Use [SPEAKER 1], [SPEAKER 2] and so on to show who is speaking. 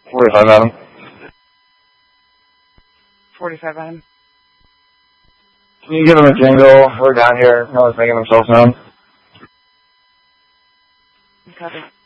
[SPEAKER 1] 45, madam.
[SPEAKER 2] 45, madam.
[SPEAKER 1] Can you give him a jingle? We're down here. No one's making themselves known.
[SPEAKER 2] Copy.